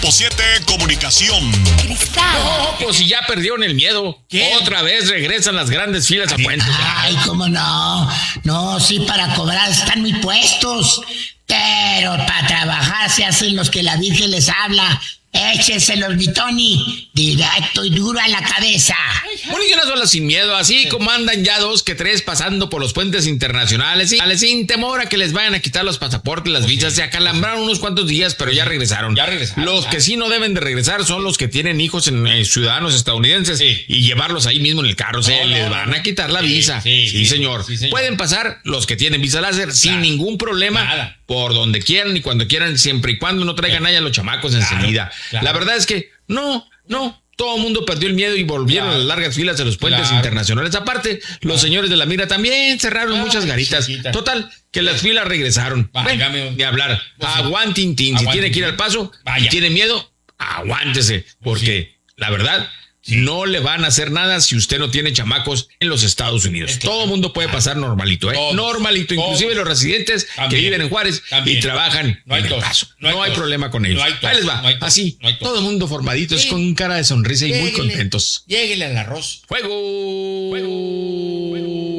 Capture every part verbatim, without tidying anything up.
Grupo siete Comunicación. Cristal. No, pues si ya perdieron el miedo. ¿Qué? Otra vez regresan las grandes filas a puentes. Ay, cómo no. No, sí, para cobrar están muy puestos. Pero para trabajar se hacen los que la Virgen les habla. Écheselos, mi Tony, directo y duro a la cabeza. Bueno, y una sola sin miedo, así sí. Como andan ya dos que tres pasando por los puentes internacionales, y sin temor a que les vayan a quitar los pasaportes, las visas, se acalambraron unos cuantos días, pero ya regresaron. Ya regresaron. Los ya. que sí no deben de regresar son los que tienen hijos en eh, ciudadanos estadounidenses sí. y llevarlos ahí mismo en el carro, no, se no, les van a quitar la sí, visa. Sí, sí, sí, señor. sí, señor. Pueden pasar los que tienen visa láser claro. sin ningún problema. Nada. Por donde quieran y cuando quieran, siempre y cuando no traigan ahí a los chamacos claro, enseguida. Claro. La verdad es que no, no, todo el mundo perdió el miedo y volvieron claro. a las largas filas de los puentes claro. internacionales. Aparte, claro. los señores de la mira también cerraron claro, muchas garitas. Chiquita. Total, que las filas regresaron. Ven, ni hablar. Pues sí. Aguantintín. Si tiene que ir al paso Vaya. y tiene miedo, aguántese. Porque sí. la verdad... Sí. No le van a hacer nada si usted no tiene chamacos en los Estados Unidos. Es que todo el mundo puede pasar normalito, ¿eh? Todos, normalito, inclusive todos. Los residentes también, que viven en Juárez también. y trabajan no hay en el paso. No, no hay, hay problema con ellos. No hay tos, Ahí les va, no hay así, no hay todo el mundo formaditos, sí. con cara de sonrisa y Lléguele, muy contentos. Lléguele al arroz. ¡Fuego! ¡Fuego!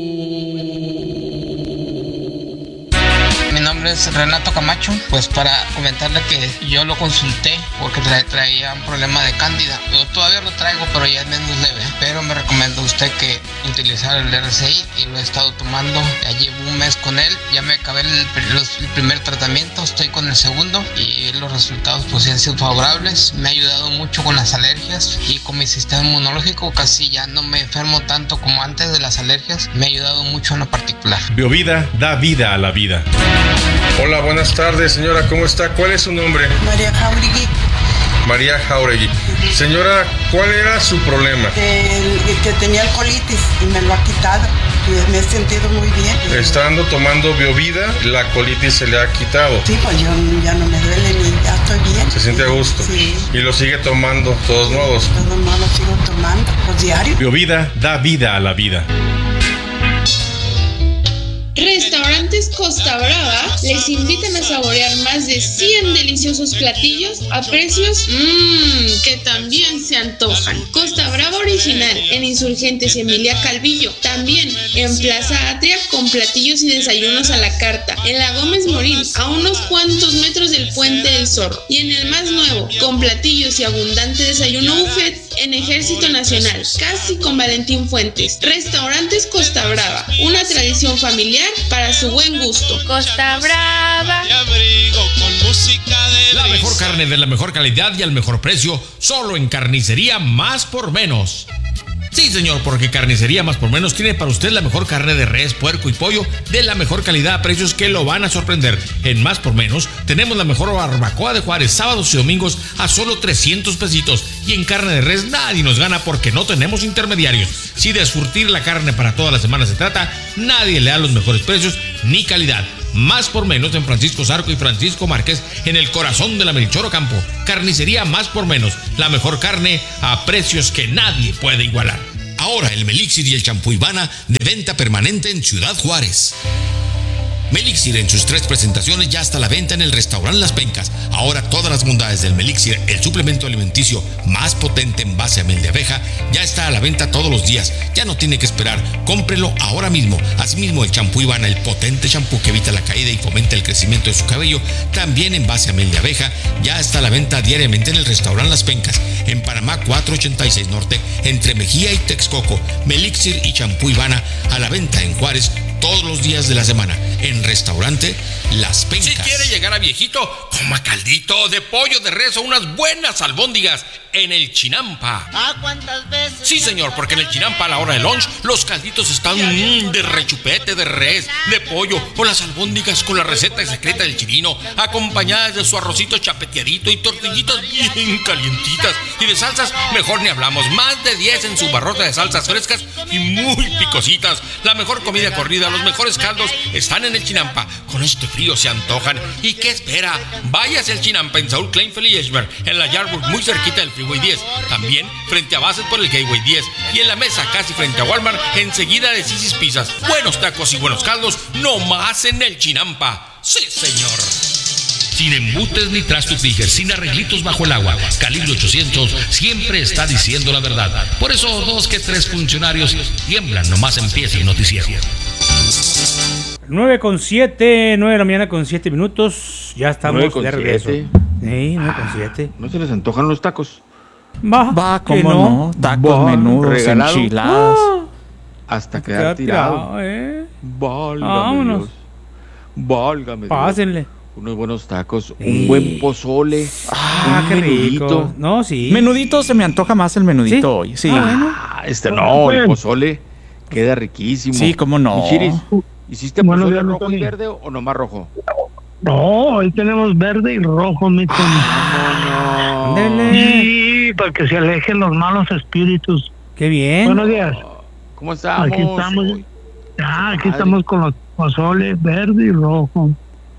Mi nombre es Renato Camacho, pues para comentarle que yo lo consulté porque tra- traía un problema de cándida. Yo todavía lo traigo, pero ya es menos leve. Pero me recomienda usted que utilizar el R C I y lo he estado tomando. Ya llevo un mes con él, ya me acabé el, los, el primer tratamiento, estoy con el segundo y los resultados pues sí han sido favorables. Me ha ayudado mucho con las alergias y con mi sistema inmunológico, casi ya no me enfermo tanto como antes de las alergias. Me ha ayudado mucho en lo particular. Biovida da vida a la vida. Hola, buenas tardes, señora, ¿cómo está? ¿Cuál es su nombre? María Jauregui. María Jauregui. Señora, ¿cuál era su problema? El, el que tenía el colitis y me lo ha quitado. Y me he sentido muy bien. Estando tomando Biovida, la colitis se le ha quitado. Sí, pues yo ya no me duele ni ya estoy bien. ¿Se siente a gusto? Sí. ¿Y lo sigue tomando, todos modos? Todos modos sigo tomando, pues diario. Biovida da vida a la vida. Restaurantes Costa Brava les invitan a saborear más de cien deliciosos platillos a precios mmm, que también se antojan. Costa Brava original en Insurgentes y Emilia Calvillo. También en Plaza Atria con platillos y desayunos a la carta. En la Gómez Morín a unos cuantos metros del Puente del Zorro. Y en el más nuevo con platillos y abundante desayuno buffet en Ejército Nacional, casi con Valentín Fuentes. Restaurantes Costa Brava, una tradición familiar para su buen gusto. Costa Brava. La mejor carne de la mejor calidad y al mejor precio, solo en Carnicería Más por Menos. Sí, señor, porque Carnicería Más por Menos tiene para usted la mejor carne de res, puerco y pollo de la mejor calidad a precios que lo van a sorprender. En Más por Menos tenemos la mejor barbacoa de Juárez, sábados y domingos a solo trescientos pesitos. Y en carne de res nadie nos gana porque no tenemos intermediarios. Si de surtir la carne para toda la semana se trata, nadie le da los mejores precios ni calidad. Más por Menos en Francisco Zarco y Francisco Márquez, en el corazón de la Melchor Ocampo. Carnicería Más por Menos, la mejor carne a precios que nadie puede igualar. Ahora el Melixir y el champú Ivana de venta permanente en Ciudad Juárez. Melixir en sus tres presentaciones ya está a la venta en el restaurante Las Pencas. Ahora todas las bondades del Melixir, el suplemento alimenticio más potente en base a miel de abeja, ya está a la venta todos los días. Ya no tiene que esperar, cómprelo ahora mismo. Asimismo el champú Ivana, el potente champú que evita la caída y fomenta el crecimiento de su cabello, también en base a miel de abeja, ya está a la venta diariamente en el restaurante Las Pencas, en Panamá cuatrocientos ochenta y seis Norte, entre Mejía y Texcoco. Melixir y champú Ivana a la venta en Juárez todos los días de la semana en restaurante Las Pencas. Si quiere llegar a viejito, coma caldito de pollo de res o unas buenas albóndigas en el Chinampa. ¿Ah, cuántas veces? Sí, señor, porque en el Chinampa a la hora de lunch los calditos están mmm, de rechupete, de res, de pollo o las albóndigas con la receta secreta del chilino, acompañadas de su arrocito chapeteadito y tortillitas bien calientitas. Y de salsas, mejor ni hablamos. Más de diez en su barrota de salsas frescas y muy picositas. La mejor comida corrida, los mejores caldos están en el Chinampa. Con este frío se antojan. ¿Y qué espera? Váyase al Chinampa en Saúl Kleinfeld y Esmer, en la Yardburg, muy cerquita del Freeway diez. También frente a Bassett por el Gateway diez. Y en la mesa casi frente a Walmart, enseguida de Sisi's Pizzas. Buenos tacos y buenos caldos, no más en el Chinampa. Sí, señor. Sin embutes ni trastupijes, sin arreglitos bajo el agua. Calibre ochocientos siempre está diciendo la verdad. Por eso dos que tres funcionarios tiemblan nomás empieza el noticiero. nueve con siete, nueve de la mañana con siete minutos. Ya estamos de regreso. Sí, nueve con siete. ¿No se les antojan los tacos? Va, Va, cómo no. no. Tacos, Va, menudos, regalado. enchiladas. Ah, Hasta quedar tirado. tirado, eh. Válgame Vámonos. Dios. Válgame Dios. Pásenle. Unos buenos tacos, Sí. un buen pozole, Ah, un qué menudito. rico. No, sí. Menudito, se me antoja más el menudito ¿Sí? hoy. Sí. Ah, bueno. Ah, este no, el pozole queda riquísimo. Sí, cómo no. Michiris, ¿hiciste Bueno, pozole ya, rojo y Tony. verde o nomás rojo? No, hoy tenemos verde y rojo, mi Tony. Ah, Ándele. Sí, para que se alejen los malos espíritus. Qué bien. Buenos días. ¿Cómo estamos? Aquí estamos. Uy, Ah, aquí madre. estamos con los pozoles verde y rojo.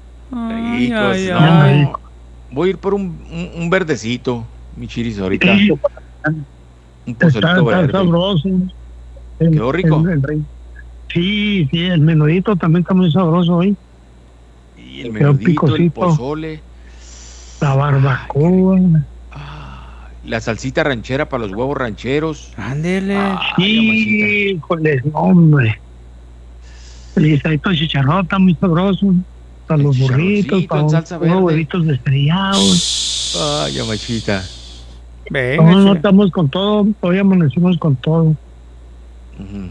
Ay, ricos, ay, no. ay. Voy a ir por un, un, un verdecito, Michiris, ahorita. Sí, Un está, pozolito está verde. sabroso. El- ¿Quedó rico? el- el rey. sí, sí, el menudito también está muy sabroso hoy. Y el Quedó menudito, el picosito. pozole. La barbacoa. Ah, la salsita ranchera para los huevos rancheros. Ándele. Ay, Sí, híjoles, no, hombre. El guisadito de chicharrón está muy sabroso. Para El los burritos, chicharroncito para en salsa unos verde. huevitos estrellados. Ay, amachita. Venga, No, no che. estamos con todo. Hoy amanecimos con todo. Ujú.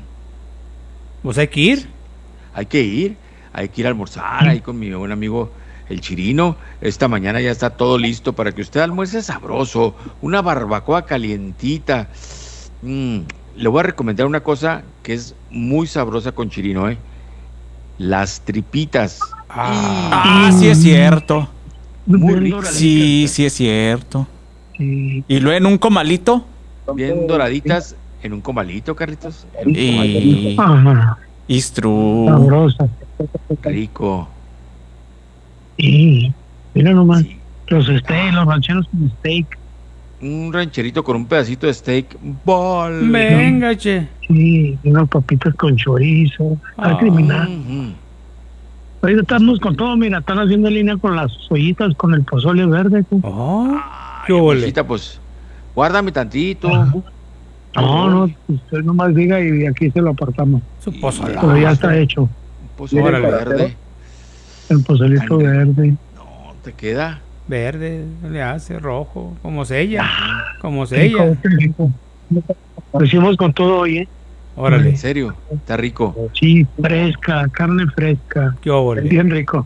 Pues hay que ir. Hay que ir, hay que ir a almorzar ahí con mi buen amigo el Chirino. Esta mañana ya está todo listo para que usted almuerce sabroso, una barbacoa calientita. Mm, le voy a recomendar una cosa que es muy sabrosa con Chirino, ¿eh? Las tripitas. Ah, sí es cierto. Muy Bien ricas. Sí, sí es cierto. Sí. Y luego en un comalito. Bien doraditas en un comalito, Carlitos. En un comalito. Y. Ajá, It's true. sabrosa. Rico. Sí, mira nomás. Sí. Los steak, los rancheros con steak. Un rancherito con un pedacito de steak. Bol. Venga, che. Sí, unas papitas con chorizo. Está Ah. criminal. Ujú. Ahorita estamos con todo, mira, están haciendo línea con las ollitas, con el pozole verde. tú. Oh, qué Ay, ole. amachita, pues, guárdame tantito. No, no, usted nomás diga y aquí se lo apartamos. Su pozolada. Pero ya está hecho. Un pozole Órale. verde. El pozolito Ay, verde. No, te queda. Verde, le hace rojo, como sella. Como Rico, sella. qué rico. Lo hicimos con todo hoy, ¿eh? Órale. En serio, está rico. Sí, fresca, carne fresca. Qué ole. Bien rico.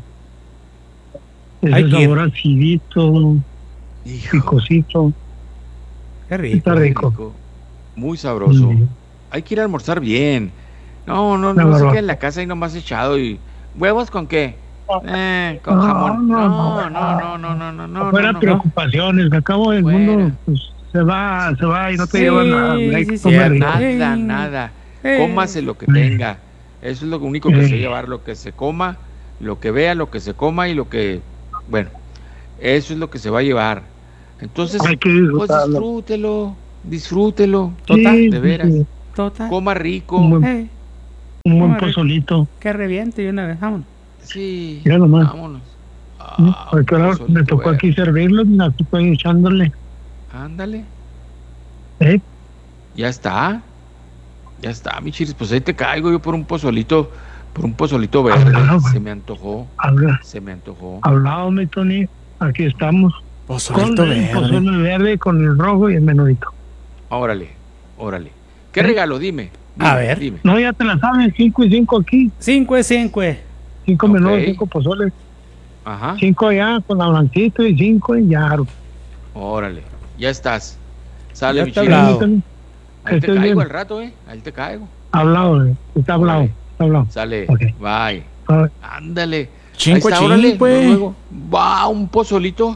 Hay Ese que ir. sabor acidito, Hijo, picosito. Qué rico. Está rico. rico. Muy sabroso. Mm. Hay que ir a almorzar bien. No, no, La no se verdad. quede en la casa y nomás echado y ¿huevos con qué? Eh, con No, jamón. no, No, no. no, no, no, no, no, Fuera no, no. preocupaciones, al cabo del Fuera. mundo, pues se va, se va y no te Sí, lleva nada. Hay que sí, comer cierto. rico. Nada, Sí. nada. Eh. Cómase lo que tenga. Eso es lo único que Eh. se va a llevar, lo que se coma, lo que vea, lo que se coma y lo que, bueno, eso es lo que se va a llevar. Entonces, Hay que pues disfrutarlo. disfrútelo, disfrútelo, Total, Sí, de veras. sí, sí. Total. Coma rico. Un buen, Eh, un buen Coma rico. pozolito. que reviente y una vez, vámonos. Sí, Mira nomás. vámonos. Ah, Porque ahora pozolito me tocó verde. aquí servirlo, mira, aquí estoy echándole. Ándale, ¿Eh? ya está. Ya está, mi chiris. Pues ahí te caigo yo por un pozolito, por un pozolito verde. Ah, bueno. Se me antojó, Habla, se me antojó. hablado, mi Tony. Aquí estamos. Con Pozolito el verde. pozole verde, con el rojo y el menudito. Órale, órale. ¿Qué ¿Eh? regalo? Dime. dime, A ver. Dime. No, ya te la sabes, cinco y cinco aquí. Cinco es cinco. eh. Cinco Ok. menudos, cinco pozoles. Ajá. Cinco allá con la blanquito y cinco en Yaro. Órale. Ya estás. Sale, Ya mi está chiris. hablado. Ahí te Estés caigo bien. al rato, ¿eh? Ahí te caigo. Hablado, eh. Está hablado. Órale. Está hablado. Sale. Ok. Bye. Ah, Ándale. Cinco Ahí está, chin, órale. pues. Luego. Va, un pozolito.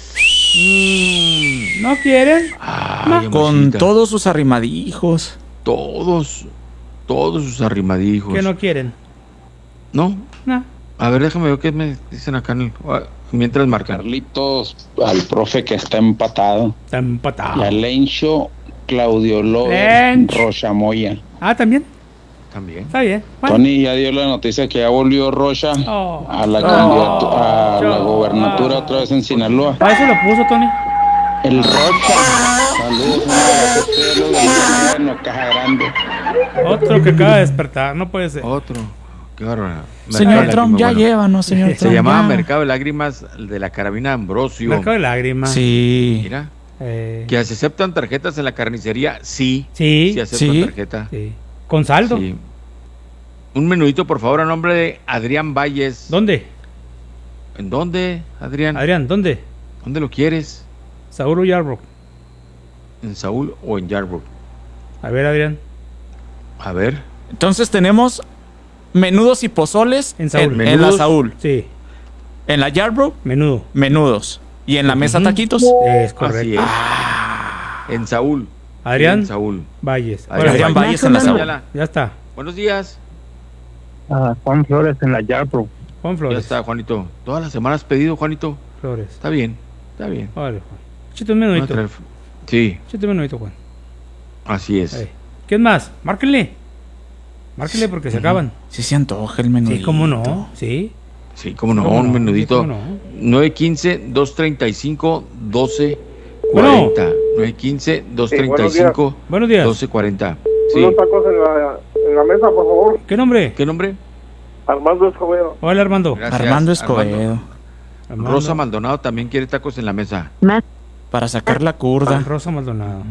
Mm. ¿No quieren? Ay, Con amachita. todos sus arrimaditos. Todos. Todos sus arrimadijos. ¿Que no quieren? ¿No? No. A ver, déjame ver qué me dicen acá en el- ah, mientras marcan. Carlitos, al profe que está empatado. Está empatado. Y a Lencho, Claudio Lover, Lencho. Rocha Moya. Ah, ¿también? También. Está bien. Bueno. Tony ya dio la noticia que ya volvió Rocha Oh. a la Oh. candidatura, a Oh. la gobernatura otra vez en Sinaloa. ¿Para eso lo puso, Tony? El Rocha. Saludos, un abrazo a ustedes, los bendiga en la caja grande. Otro que acaba de despertar, no puede ser. Otro. Qué bárbaro. Señor Trump, ya llévanos, señor Trump. Se llamaba ya. Mercado de Lágrimas de la Carabina Ambrosio. Mercado de Lágrimas. Sí. Mira. Eh, Que se aceptan tarjetas en la carnicería, sí. Sí. Sí aceptan Sí. tarjeta. Sí. Con saldo. Sí. Un menudito, por favor, a nombre de Adrián Valles. ¿Dónde? ¿En dónde, Adrián? Adrián, ¿dónde? ¿Dónde lo quieres? Saúl o Yarbrough. ¿En Saúl o en Yarbrough? A ver, Adrián. A ver. Entonces tenemos menudos y pozoles En Saúl. en, en la Saúl. Sí. En la Yarbrough, Menudo. menudos. Y en la mesa Ujú. taquitos. Es Así correcto. es. En Saúl. Adrián En Saúl. Valles. Adrián Adrián Órale. Valles en la Saúl. Ya, Ya está. Buenos días. Ah, Juan Flores en la Yarbrough. Juan Ya Flores. está, Juanito. Todas las semanas pedido, Juanito. Flores. Está bien. Está bien. Órale, Juan. Échate un Vamos a menudito. traer- Sí, Échate un menudito, Juan. así es. Ey. ¿Quién más? Márquenle. Márquenle porque se acaban. Sí se antoja el menudito. Sí, cómo no. Sí. Sí, cómo no, ¿Cómo un no? menudito. Sí, cómo no. nueve quince, dos treinta y cinco, doce Bueno. cuarenta. nueve quince, dos treinta y cinco, Buenos días. doce cuarenta. Sí. Unos tacos en la, en la mesa, por favor. ¿Qué nombre? ¿Qué nombre? Armando Escobedo. Hola, Armando. Gracias, Armando Escobedo. Armando. Rosa Maldonado también quiere tacos en la mesa. Para sacar la curda. Rosa Maldonado.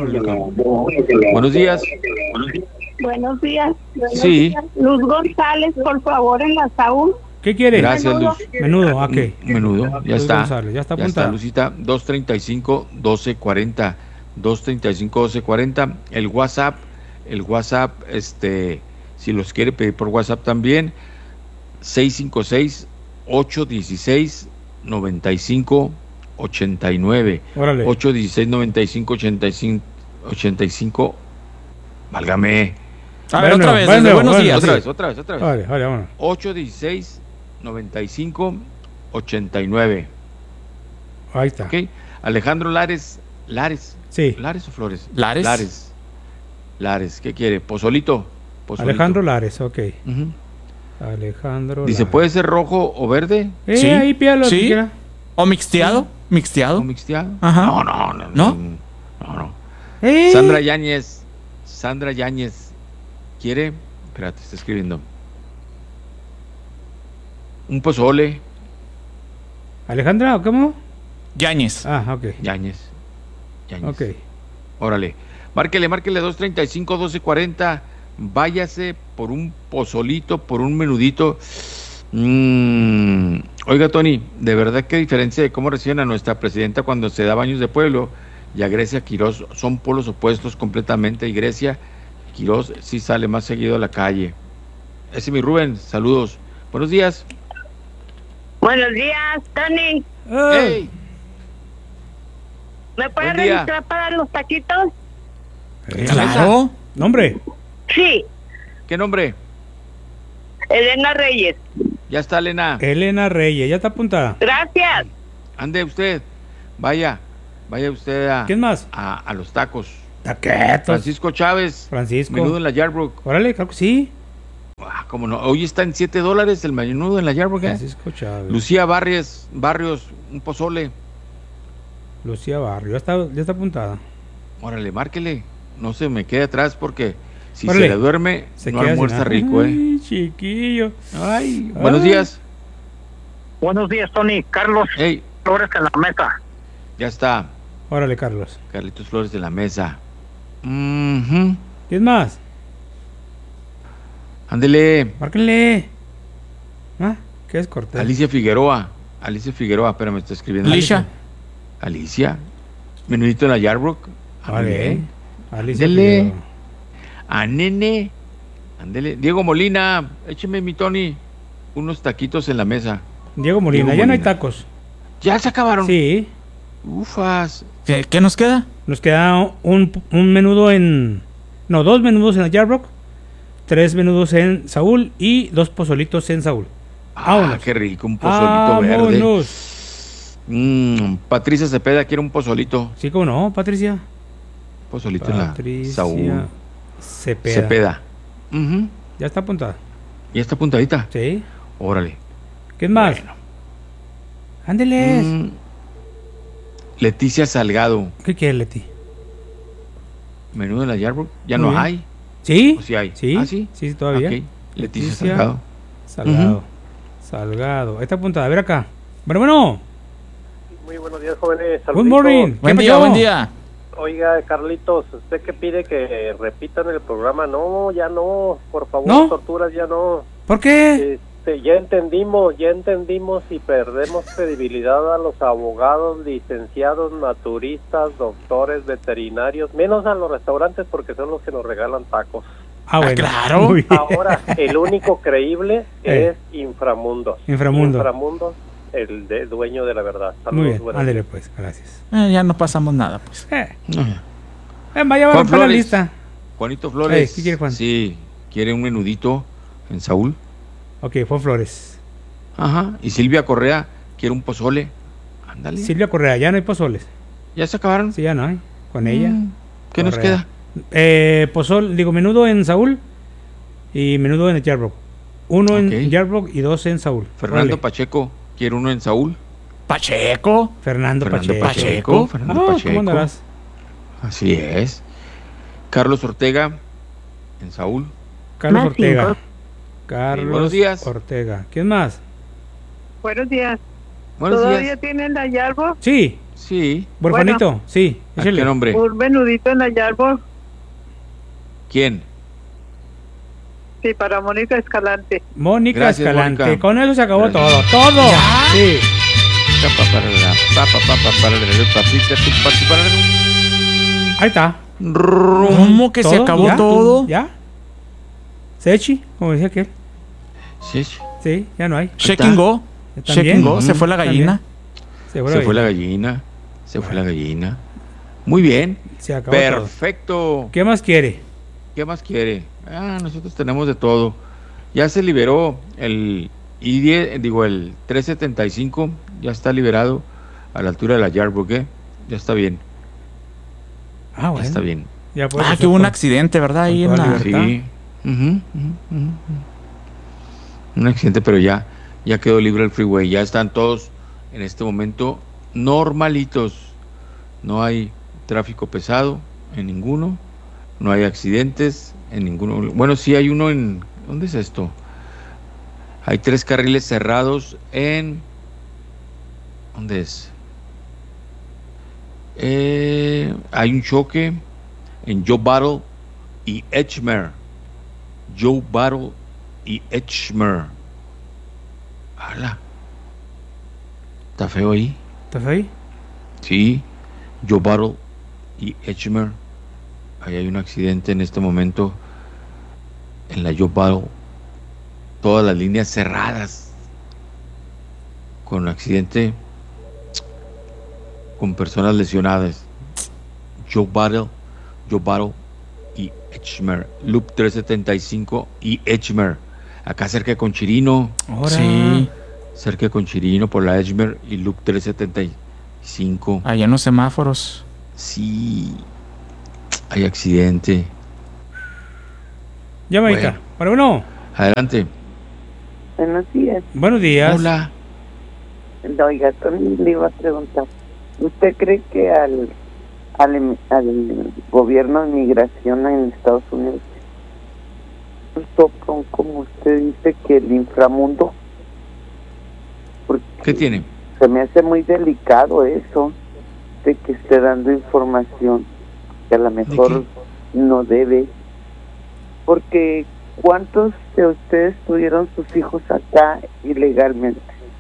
Buenos días. Buenos días. Buenos Sí. días. Luz González, por favor, en la Saúl. ¿Qué quiere? Gracias, Luz. Menudo, ok. Menudo, ya Luz está. González, ya está Ya está, apuntada. Lucita. dos treinta y cinco, doce cuarenta. dos treinta y cinco, doce cuarenta. El WhatsApp, el WhatsApp, este, si los quiere pedir por WhatsApp también, seis cinco seis, ocho uno seis, nueve cinco ocho nueve. Órale. ocho uno seis, nueve cinco ochenta y cinco, ochenta y cinco. Válgame. A ver, Bueno, otra vez, bueno, desde buenos bueno, días. Otra sí. vez, otra vez, otra vez. Vale, vale, vámonos. ocho uno seis, nueve cinco ochenta y nueve. Ahí está. Ok. Alejandro Lares. Lares. Sí. ¿Lares o Flores? ¿Lares? Lares. Lares. ¿Qué quiere? Pozolito. Pozolito. Alejandro Lares, ok. Ujú. Alejandro Dice, Lares. ¿puede ser rojo o verde? Eh, Sí. ahí pídalo. Sí. si quiera. ¿O mixteado? ¿Mixteado? ¿O mixteado? Ajá. No, no, no. ¿No? No, no. Eh. Sandra Yáñez. Sandra Yáñez. ¿Quiere? Espérate, está escribiendo. Un pozole. Alejandra, ¿cómo? Yáñez. Ah, ok. Yáñez. Yáñez. Ok. Órale. Márquele, márquele dos treinta y cinco, doce cuarenta. Váyase por un pozolito, por un menudito. Mm. Oiga, Tony, de verdad qué diferencia de cómo reciben a nuestra presidenta cuando se da baños de pueblo y a Grecia Quirós. Son polos opuestos completamente. Y Grecia Quirós sí sale más seguido a la calle. Ese es mi Rubén. Saludos. Buenos días. Buenos días, Tony. Hey. ¿Me puedes Buen día. registrar para los taquitos? Claro. ¿Nombre? Sí, ¿Qué nombre? Elena Reyes. Ya está, Elena. Elena Reyes, ya está apuntada. Gracias. Ande usted. Vaya. Vaya usted a, ¿Quién más? a, a los tacos. Taquetos. Francisco Chávez. Francisco. Menudo en la Yarbrough. Órale, claro que sí. Ah, cómo no. Hoy está en siete dólares el menudo en la Yarbrough. ¿eh? Francisco Chávez. Lucía Barrios, Barrios, un pozole. Lucía Barrio, ya está, ya está apuntada. Órale, márquele. No se me quede atrás porque si Órale. se le duerme, Se no queda almuerza sin nada. rico, ¿eh? Ay, chiquillo. Ay, buenos Ay. días. Buenos días, Tony. Carlos Hey, Flores en la mesa. ya está. Órale, Carlos. Carlitos Flores de la mesa. Mhm. ¿Quién más? Ándele. Márquenle. ¿Ah? ¿Qué es Cortés? Alicia Figueroa. Alicia Figueroa, espérame, está escribiendo. Alicia. Alicia. Menudito en la Yarbrough. Ah, muy Vale. bien. Alicia Ándele. Figueroa. A Nene. Ándele. Diego Molina. Écheme, mi Tony, unos taquitos en la mesa. Diego Molina, Diego ya no hay Molina. tacos. ¿Ya se acabaron? Sí. Ufas. ¿Qué, qué nos queda? Nos queda un, un menudo en... No, dos menudos en la Yarbrough, tres menudos en Saúl y dos pozolitos en Saúl. Ah, Vámonos. qué rico, un pozolito verde. Vámonos. Mm, Patricia Cepeda quiere un pozolito. Sí, ¿cómo no, Patricia? Pozolito en la Patricia Saúl. Cepeda. Cepeda. Uh-huh. Ya está apuntada. ¿Ya está apuntadita? Sí. Órale. ¿Qué más? Bueno. Ándeles. Mm. Leticia Salgado. ¿Qué quiere, Leti? Menú de la Yarbrough. ¿Ya Muy no bien. hay? ¿Sí? ¿O sí hay? Sí. ¿Ah, sí? Sí, todavía. Ok. Leticia, Leticia Salgado. Salgado. Ujú. Salgado. Ahí está apuntada. A ver acá. Bueno, bueno. Muy buenos días, jóvenes. Good Saluditos. morning. ¿Qué Buen día, pasó? buen día. Oiga, Carlitos, ¿usted qué pide que repitan el programa? No, ya no, por favor, ¿No? torturas, ya no. ¿Por qué? Este, ya entendimos, ya entendimos y perdemos credibilidad a los abogados, licenciados, naturistas, doctores, veterinarios, menos a los restaurantes porque son los que nos regalan tacos. Ah, bueno. claro. Muy bien. Ahora, el único creíble Eh. es Inframundos. Inframundo. Inframundos, el de- dueño de la verdad. Muy Saludos, bien. buenos Ándele, días. pues. Gracias. Eh, ya no pasamos nada, pues. Eh. No. Eh, vaya a Juan romper la Flores. lista. Juanito Flores. Eh, ¿qué quiere Juan? Sí, quiere un menudito en Saúl. Ok, Juan Flores. Ajá. Y Silvia Correa quiere un pozole. Ándale. Silvia Correa, ya no hay pozoles. ¿Ya se acabaron? Sí, ya no hay. Con ella. Mm, ¿Qué nos Correa. queda? Eh, pozol, digo, menudo en Saúl y menudo en el Yarbrough. Uno Ok. en Yarbrough y dos en Saúl. Fernando Órale. Pacheco quiere uno en Saúl. Pacheco. Fernando, Fernando Pacheco. Pacheco. Fernando Ah, Pacheco. ¿cómo andarás? Así es. Carlos Ortega en Saúl. Carlos Más Ortega. cinco. Carlos Buenos días. Ortega. ¿Quién más? Buenos días. Buenos ¿Todavía días. tienen la Yarbrough? Sí. Sí. Huerfanito. Sí. ¿A échale. qué nombre? Un menudito en la Yarbrough. ¿Quién? Sí, para Mónica Escalante. Mónica Gracias, Escalante. Mónica. Con eso se acabó Gracias. todo. ¡Todo! ¿Ya? Sí. Pa, pa, para, la, pa, pa, pa, pa, para, la, papita, tu, pa, tu, para, la, Ahí está. ¿Cómo que se ¿Todo? acabó ¿Ya? todo? ¿Ya? Sechi, como decía aquel. Sí, sí. Sí, ya no hay. Check-in go. También. Check-in go. Se Mm, fue la gallina. Se fue, Se la fue la gallina. gallina. Se fue la gallina. Muy bien. Se acabó todo. Perfecto. ¿Qué más quiere? ¿Qué más quiere? Ah, nosotros tenemos de todo. Ya se liberó el I diez, digo el trescientos setenta y cinco, ya está liberado a la altura de la Yarbrough, ¿eh? Ya está bien. Ah, bueno. Ya está bien. Ya puede Ah, pasar que hubo un con- accidente, ¿verdad? Ahí con en toda la... libertad. Sí. Ujú, ujú, ujú, ujú. Un accidente, pero ya, ya quedó libre el freeway. Ya están todos en este momento normalitos. No hay tráfico pesado en ninguno. No hay accidentes en ninguno. Bueno, sí hay uno en... ¿Dónde es esto? Hay tres carriles cerrados en... ¿Dónde es? Eh, hay un choque en Joe Battle y Edgemere. Joe Battle y Edgemere. ¡Hala! ¿Está feo ahí? ¿Está feo ahí? Sí, Joe Battle y Edgemere. Ahí hay un accidente en este momento en la Joe Battle. Todas las líneas cerradas. Con accidente. Con personas lesionadas. Joe Battle, Joe Battle y Edgemere. Loop trescientos setenta y cinco y Edgemere. Acá cerca de Conchirino. Ahora. Sí. Cerca de Conchirino por la Edgemere y Loop trescientos setenta y cinco. Allá en los semáforos. Sí. Hay accidente. Llamadita. Bueno. Para uno. Adelante. Buenos días. Buenos días. Hola. Oiga, Tony le iba a preguntar. ¿Usted cree que al, al, al gobierno de migración en Estados Unidos con, como usted dice, que el inframundo? Porque ¿Qué tiene? se me hace muy delicado eso de que esté dando información que a lo mejor no debe, porque ¿cuántos de ustedes tuvieron sus hijos acá ilegalmente?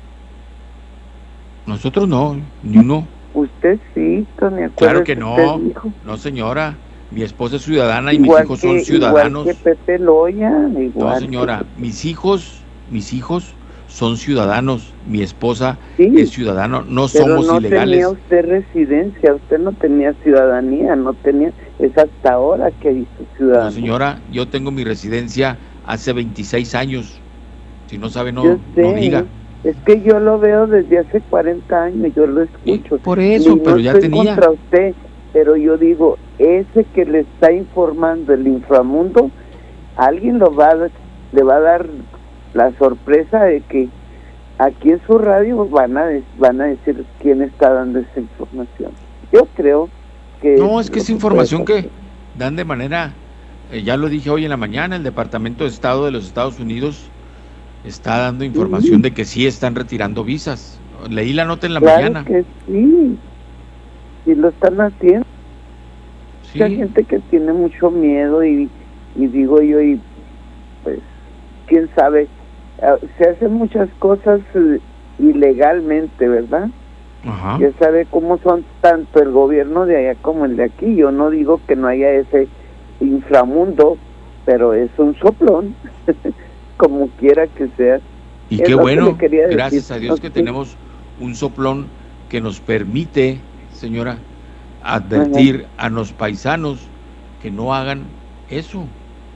Nosotros no, ni uno. Usted sí, Tony. Claro que acuérdese, no. usted dijo. No, señora. Mi esposa es ciudadana y mis Igual hijos que- son ciudadanos. Igual que Pepe Loya, igual. No, que- señora. Mis hijos, mis hijos son ciudadanos. Mi esposa Sí, es ciudadano. No pero somos no ilegales. tenía usted residencia, usted no tenía ciudadanía, no tenía, es hasta ahora que hizo ciudadanía. No, señora, yo tengo mi residencia hace veintiséis años. Si no sabe, no, Yo sé, no diga. es que yo lo veo desde hace cuarenta años, yo lo escucho. Por eso, Y pero no ya estoy tenía. contra usted, pero yo digo, ese que le está informando el inframundo alguien lo va a, le va a dar la sorpresa de que aquí en su radio van a van a decir quién está dando esa información. Yo creo que no, es que es información que dan de manera, eh, ya lo dije hoy en la mañana, el Departamento de Estado de los Estados Unidos está dando información de que sí están retirando visas. Leí la nota en la claro mañana. Que sí, sí lo están haciendo. Sí. Hay gente que tiene mucho miedo y, y digo yo, y pues, quién sabe, se hacen muchas cosas uh, ilegalmente, ¿verdad? Ajá. Ya sabe cómo son tanto el gobierno de allá como el de aquí. Yo no digo que no haya ese inframundo, pero es un soplón, como quiera que sea. Y es qué bueno, que gracias decir. a Dios ¿No? que tenemos un soplón que nos permite, señora, advertir Ajá. a los paisanos que no hagan eso.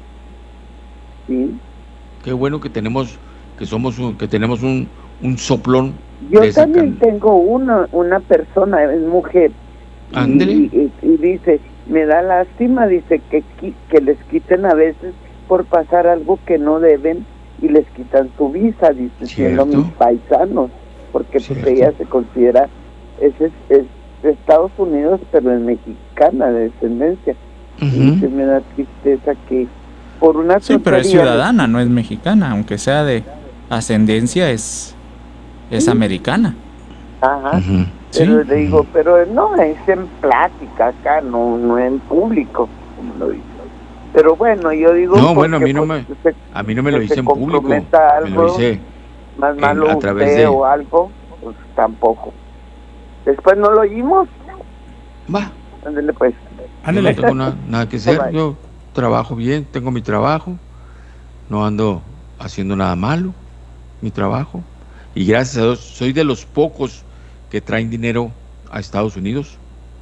Sí. Qué bueno que tenemos, que somos un, que tenemos un, un soplón. Yo también can... tengo una una persona, es mujer, y, y, y dice, me da lástima, dice que que les quiten a veces por pasar algo que no deben y les quitan su visa, dice, siendo mis paisanos, porque pues ella se considera, es, es, es de Estados Unidos, pero es mexicana de descendencia. Uh-huh. Y dice, me da tristeza que por una sí, pero es ciudadana, no es mexicana, aunque sea de ascendencia, es es sí. americana. Ajá. Uh-huh. Pero sí. le digo, pero no es en plática acá, no no en público, como lo dice. Pero bueno, yo digo, no, bueno, a mí no me se, a mí no me lo hice en público, algo, me lo hice más malo a través de o algo, pues tampoco. Después no lo oímos. Va. Ándale pues. Ándale. No tengo nada, nada que hacer, yo trabajo bien, tengo mi trabajo, no ando haciendo nada malo, mi trabajo, y gracias a Dios soy de los pocos que traen dinero a Estados Unidos.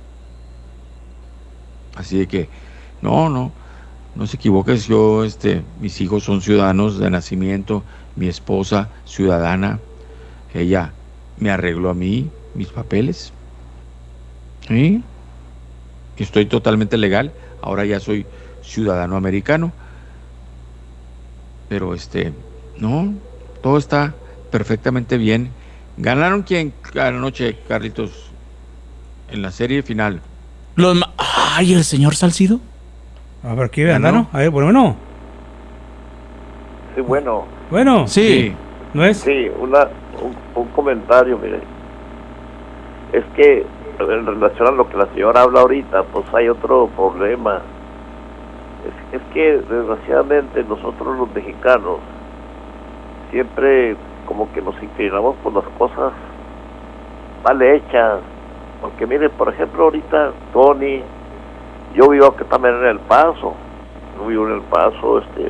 Así de que, no, no, no se equivoques, yo, este, mis hijos son ciudadanos de nacimiento, mi esposa ciudadana, ella me arregló a mí mis papeles, ¿sí? Estoy totalmente legal, ahora ya soy ciudadano americano, pero este, no, todo está perfectamente bien. ¿Ganaron quién anoche, Carlitos, en la serie final? Los ma- Ay, el señor Salcido. A ver, ¿qué ganaron? A ver, bueno. Sí, bueno. Bueno. Sí. ¿No es? Sí, una, un, un comentario, mire. Es que en relación a lo que la señora habla ahorita, pues hay otro problema. Es, es que desgraciadamente nosotros los mexicanos siempre como que nos inclinamos por las cosas mal hechas. Porque mire, por ejemplo, ahorita Tony, yo vivo aquí también en El Paso, yo vivo en El Paso, este,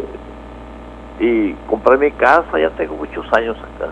y compré mi casa, ya tengo muchos años acá.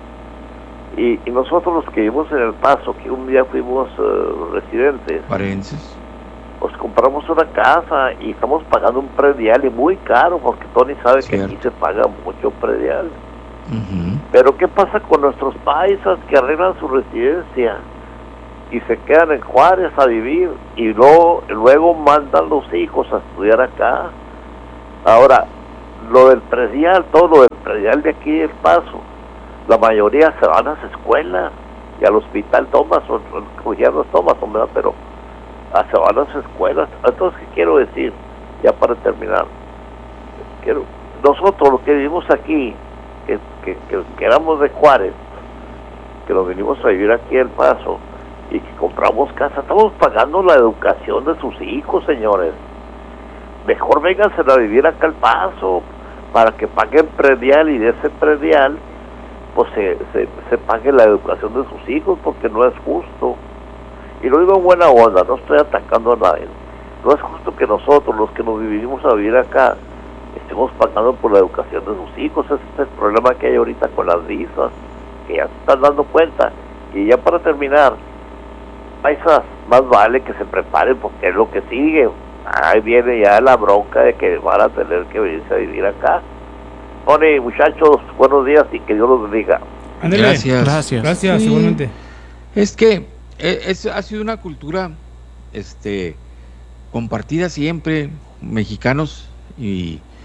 Y, y nosotros los que vivimos en El Paso, que un día fuimos uh, residentes, parenses, pues compramos una casa y estamos pagando un predial y muy caro, porque Tony sabe Cierto. que aquí se paga mucho predial. Uh-huh. Pero ¿qué pasa con nuestros paisas que arreglan su residencia y se quedan en Juárez a vivir y luego, luego mandan los hijos a estudiar acá? Ahora, lo del predial, todo lo del predial de aquí del Paso, la mayoría se van a las escuelas y al hospital Thomas, o ya no es Thomas, ¿verdad? Pero a, se van a las escuelas. Entonces, ¿qué quiero decir? Ya para terminar, quiero, nosotros los que vivimos aquí, que, que, que, que éramos de Juárez, que nos venimos a vivir aquí El Paso y que compramos casa, estamos pagando la educación de sus hijos, señores. Mejor vénganse a vivir acá El Paso para que paguen predial y de ese predial pues se, se, se pague la educación de sus hijos, porque no es justo. Y lo digo en buena onda, no estoy atacando a nadie. No es justo que nosotros, los que nos vivimos a vivir acá, estemos pagando por la educación de sus hijos. Ese es el problema que hay ahorita con las visas, que ya se están dando cuenta. Y ya para terminar, paisas, más vale que se preparen, porque es lo que sigue. Ahí viene ya la bronca de que van a tener que venirse a vivir acá. Tony, muchachos, buenos días y que Dios los bendiga. Gracias. Gracias. Gracias, sí. igualmente. Es que es, ha sido una cultura este compartida siempre, mexicanos y,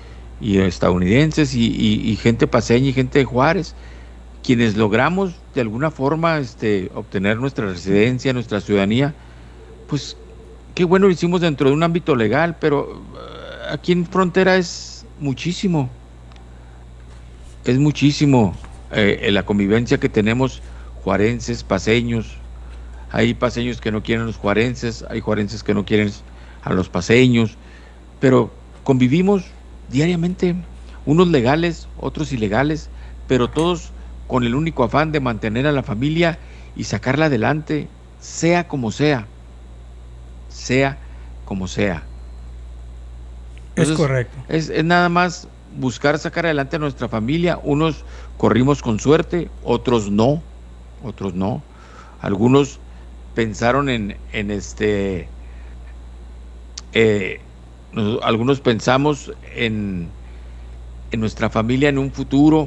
y estadounidenses y, y, y gente paseña y gente de Juárez, quienes logramos de alguna forma este, obtener nuestra residencia, nuestra ciudadanía, pues qué bueno lo hicimos dentro de un ámbito legal, pero uh, aquí en frontera es muchísimo, es muchísimo eh, la convivencia que tenemos juarenses, paseños. Hay paseños que no quieren a los juarenses, hay juarenses que no quieren a los paseños, pero convivimos diariamente, unos legales, otros ilegales, pero todos con el único afán de mantener a la familia y sacarla adelante, sea como sea, sea como sea. Entonces, es correcto. Es, es nada más buscar sacar adelante a nuestra familia. Unos corrimos con suerte, otros no, otros no. Algunos pensaron en, en este, eh, nos, algunos pensamos en, en nuestra familia, en un futuro,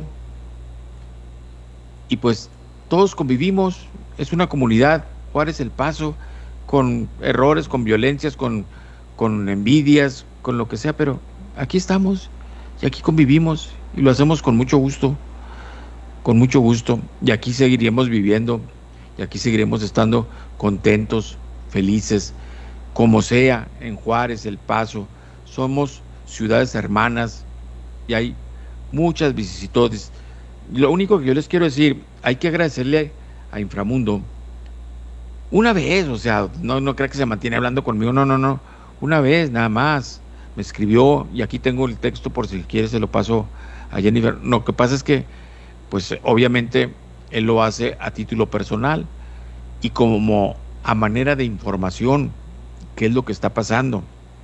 y pues todos convivimos, es una comunidad, Juárez El Paso, con errores, con violencias, con, con envidias, con lo que sea, pero aquí estamos y aquí convivimos y lo hacemos con mucho gusto, con mucho gusto, y aquí seguiremos viviendo y aquí seguiremos estando contentos, felices, como sea, en Juárez, El Paso. Somos ciudades hermanas y hay muchas vicisitudes. Lo único que yo les quiero decir, hay que agradecerle a Inframundo una vez, o sea, no, no crea que se mantiene hablando conmigo, no, no, no, una vez nada más, me escribió y aquí tengo el texto por si quiere se lo paso a Jennifer. No, lo que pasa es que, pues obviamente, él lo hace a título personal y como a manera de información, qué es lo que está pasando.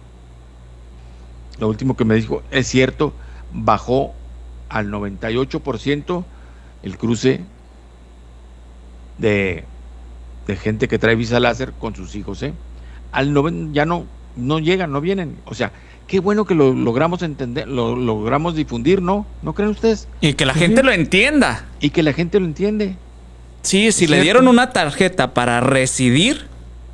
Lo último que me dijo, es cierto, bajó al noventa y ocho por ciento el cruce de, de gente que trae visa láser con sus hijos, ¿eh? Al noven, ya no, no llegan, no vienen. O sea, qué bueno que lo logramos entender, lo logramos difundir, ¿no? ¿No creen ustedes? Y que la ¿Sí? gente lo entienda. Y que la gente lo entiende. Sí, si ¿Es le cierto? dieron una tarjeta para residir,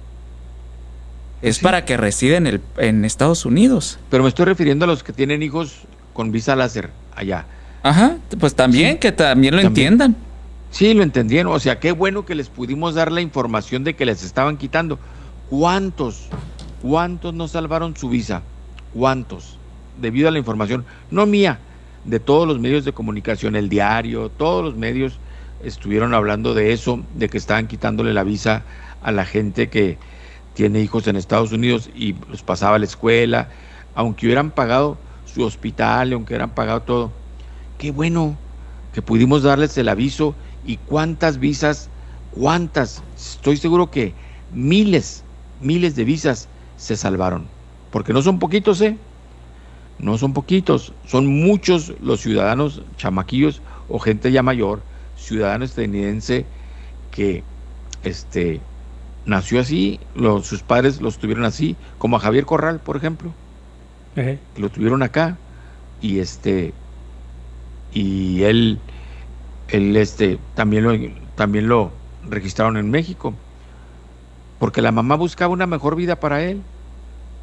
es Sí. para que resida en, el, en Estados Unidos. Pero me estoy refiriendo a los que tienen hijos con visa láser allá. Ajá, pues también, Sí. que también lo También. entiendan. Sí, lo entendieron. O sea, qué bueno que les pudimos dar la información de que les estaban quitando. ¿Cuántos? ¿Cuántos no salvaron su visa? ¿Cuántos? Debido a la información, no mía, de todos los medios de comunicación, El Diario, todos los medios estuvieron hablando de eso, de que estaban quitándole la visa a la gente que tiene hijos en Estados Unidos y los pasaba a la escuela, aunque hubieran pagado su hospital, aunque hubieran pagado todo. Qué bueno que pudimos darles el aviso. Y cuántas visas, cuántas, estoy seguro que miles, miles de visas se salvaron, porque no son poquitos, ¿eh? No son poquitos, son muchos los ciudadanos chamaquillos o gente ya mayor, ciudadano estadounidense que este nació así, los, sus padres los tuvieron así, como a Javier Corral, por ejemplo, Ejé. que lo tuvieron acá y este y él él este también lo también lo registraron en México porque la mamá buscaba una mejor vida para él,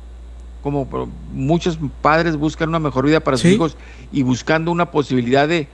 como muchos padres buscan una mejor vida para sus Sí. hijos y buscando una posibilidad de